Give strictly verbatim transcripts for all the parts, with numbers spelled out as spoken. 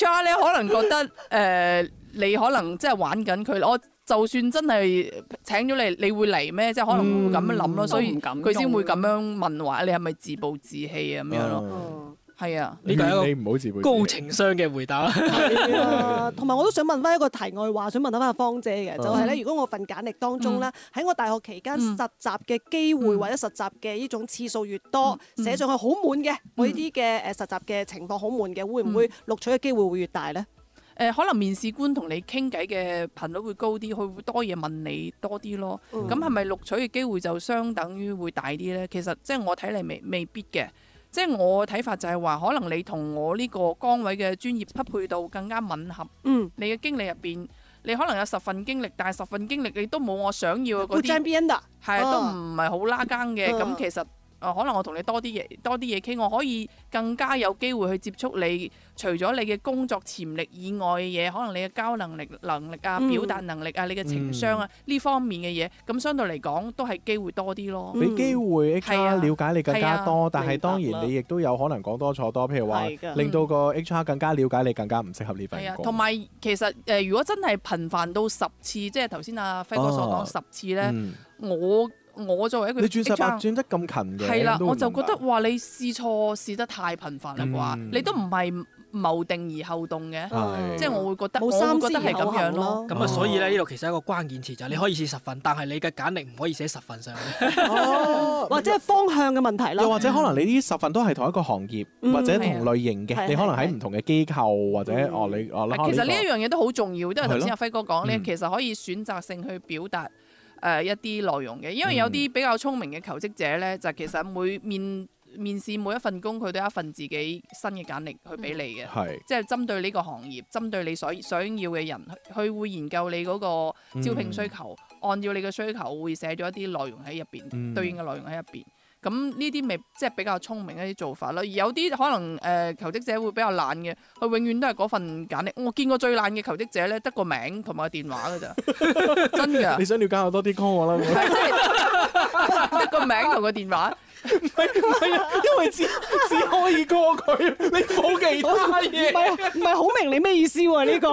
H R 咧可能覺得誒、呃，你可能即係玩緊佢，我就算真係請咗你，你會嚟咩？即係可能會咁樣諗咯，嗯、所以佢先會咁樣問話，你係咪自暴自棄啊？咁樣咯。嗯係啊， 呢個係一個高情商嘅回答。 係啊，同埋我都想問翻一個題外話，想問翻阿芳姐嘅，就係咧，如果我份簡歷當中咧，喺我大學期間實習嘅機會或者實習嘅呢種次數越多，寫上去好滿嘅，我呢啲嘅誒實習嘅情況好滿嘅，會唔會錄取嘅機會會越大咧？ 誒，可能面試官同你傾偈嘅頻率會高啲，佢會多嘢問你多啲咯。咁係咪錄取嘅機會就相等於會大啲咧？其實即係我睇嚟未未必嘅。即係我嘅睇法就係話，可能你同我呢個崗位嘅專業匹配度更加吻合。嗯，你嘅經歷入邊，你可能有十份經歷，但係十份經歷你都冇我想要嘅嗰啲，係啊，都唔係好拉更嘅。咁、嗯、其實。可能我同你多啲嘢，多啲嘢傾，我可以更加有機會去接觸你。除咗你嘅工作潛力以外嘅嘢，可能你嘅交能力能力啊、嗯、表達能力啊、你嘅情商啊呢、嗯、方面嘅嘢，咁相對嚟講都係機會多啲咯。 俾機會 H R 了解你更加多， 啊、 但係當然你亦都有可能講多錯多，譬如話令到個 H R 更加了解你，更加唔適合呢份工。 同埋、啊、其實誒、呃，如果真係頻繁到十次，即係頭先阿輝哥所講十次咧，嗯、我。我作為一個 H R， 你轉十八轉得咁勤嘅， 係啦，我就覺得話你試錯試得太頻繁啦啩，嗯、你都唔係謀定而後動嘅，嗯、即係我會覺得，我會覺得係咁樣咯。 咁啊，所以咧呢度其實一個關鍵詞就係你可以試十份，但係你嘅簡歷唔可以寫十份上去， 哦、或者係方向嘅問題咯。 又或者可能你呢十份都係同一個行業、嗯、或者同類型嘅，嗯、你可能喺唔同嘅機構或者、嗯、哦你哦， 其實呢一樣嘢都好重要，因為頭先阿輝哥講咧，其實可以選擇性去表達。誒、呃、一啲內容嘅，因為有啲比較聰明嘅求職者咧，嗯、就其實每面面試每一份工，佢都有一份自己新嘅簡歷去俾你嘅，嗯、即係針對呢個行業，針對你所想要嘅人，佢會研究你嗰個招聘需求，嗯、按照你嘅需求會寫咗一啲內容喺入邊，嗯、對應嘅內容喺入邊。咁呢啲咪即係比較聰明一啲做法咯，而有啲可能誒、呃、求職者會比較懶嘅，佢永遠都係嗰份簡歷。我見過最懶嘅求職者咧，得個名同埋個電話㗎咋，真㗎。 你想了解我多啲 call 我啦， 係即係得個名同個電話。 唔係唔係啊，因為只只可以過佢，你冇其他嘢。 唔係唔係好明你咩意思喎？呢個。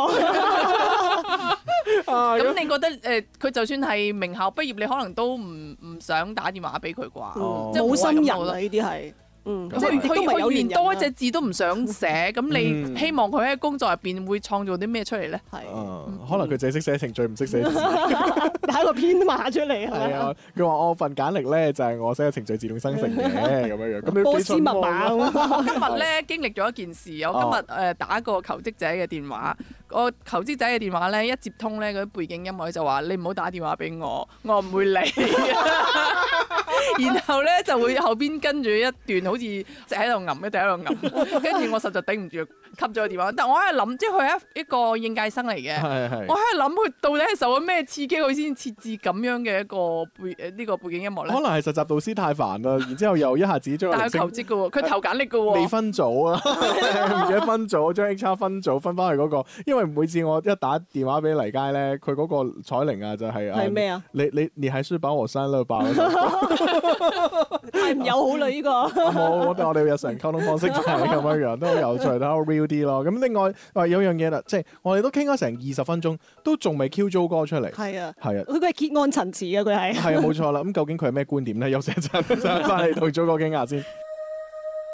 咁你覺得誒，佢、呃、就算係名校畢業，你可能都唔唔想打電話俾佢啩？ 嗯、即係冇心人啊！呢啲係。嗯，即係佢佢連多一隻字都唔想寫，咁你希望佢喺工作入邊會創造啲咩出嚟咧？係， 可能佢淨係識寫程序，唔識寫字， 打個編碼出嚟係啊！ 佢話我份簡歷咧就係我寫嘅程序自動生成嘅咁樣樣。咁波斯密碼。 我今日咧經歷咗一件事，我今日誒打個求職者嘅電話，個求職者嘅電話咧一接通咧，嗰啲背景音樂就話你唔好打電話俾我，我唔會理。然後咧就會後邊跟住一段好似即係喺度吟，一直喺度吟，跟住我實在頂唔住，吸咗個電話。但我喺度諗，即係佢係一一個應屆生嚟嘅，我喺度諗佢到底係受咗咩刺激，佢先設置咁樣嘅一個背誒呢個背景音樂咧？ 可能係實習導師太煩啦，然之後又一下子將但係求職嘅喎，佢投簡歷嘅喎， 未分組啊，唔記得分組，將 H R 分組分翻去嗰個，因為每次我一打電話俾黎佳咧，佢嗰個彩鈴啊就係係咩啊？ 你你你係書把我刪了吧？ 太唔友好啦呢個。 冇，我哋我哋日常溝通方式就係咁樣樣，都好有趣，都好 real 啲咯。咁另外話有樣嘢啦，即係我哋都傾咗成二十分鐘，都仲未 Q 咗歌出嚟。 係啊， 係啊， 佢佢係結案陳詞嘅佢係。 係啊，冇錯啦。咁究竟佢係咩觀點咧？休息一陣，翻嚟同 Jo 哥傾下先。